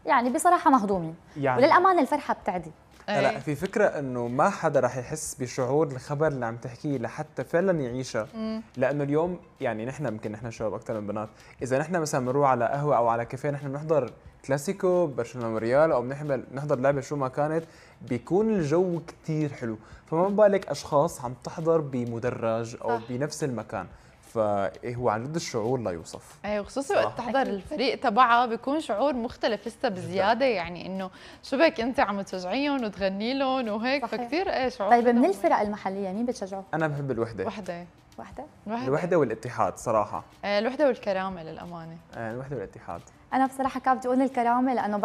يعني بصراحه مهضومين يعني وللامانه الفرحه بتعدي. هلا في فكره انه ما حدا رح يحس بشعور الخبر اللي عم تحكيه لحتى فعلا يعيشها. لانه اليوم يعني نحن يمكن نحن شباب اكثر من بنات، اذا نحن مثلا بنروح على قهوه او على كافيه نحن بنحضر كلاسيكو برشلونه وريال او بنحضر لعبه شو ما كانت، بيكون الجو كثير حلو، فما بالك اشخاص عم تحضر بمدرج او صح. بنفس المكان، فهو عن جد الشعور لا يوصف. ايه وخصوصي وقت تحضر الفريق تبعها بيكون شعور مختلف لسه بزياده، يعني انه شو بك انت عم تشجعيهم وتغني لهم وهيك، صحيح. فكتير ايه شعور. طيب من الفرق المحليه مين بتشجعوا؟ انا بحب الوحده. وحده الوحده والاتحاد صراحه. الوحده والكرامه للامانه. الوحده والاتحاد. انا بصراحه كانت بتقول الكرامه لانه